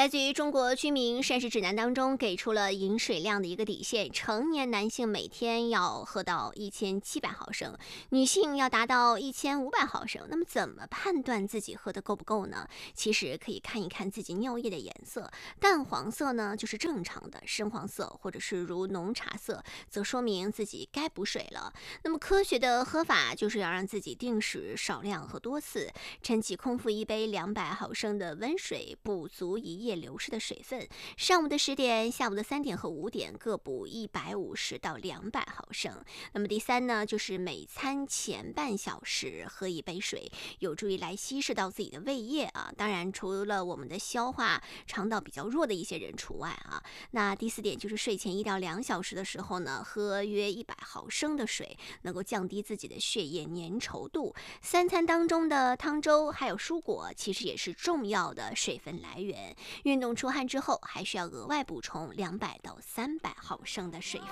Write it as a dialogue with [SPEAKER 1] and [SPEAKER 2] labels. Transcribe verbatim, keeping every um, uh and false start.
[SPEAKER 1] 来自于中国居民膳食指南当中给出了饮水量的一个底线，成年男性每天要喝到一千七百毫升，女性要达到一千五百毫升。那么怎么判断自己喝的够不够呢？其实可以看一看自己尿液的颜色，淡黄色呢就是正常的，深黄色或者是如浓茶色则说明自己该补水了。那么科学的喝法就是要让自己定时少量喝多次，趁其空腹一杯两百毫升的温水，补足一夜流失的水分。上午的十点、下午的三点和五点各补一百五十到两百毫升。那么第三呢，就是每餐前半小时喝一杯水，有助于来稀释到自己的胃液啊。当然，除了我们的消化肠道比较弱的一些人除外啊。那第四点就是睡前一到两小时的时候呢，喝约一百毫升的水，能够降低自己的血液粘稠度。三餐当中的汤粥还有蔬果，其实也是重要的水分来源。运动出汗之后，还需要额外补充两百到三百毫升的水分。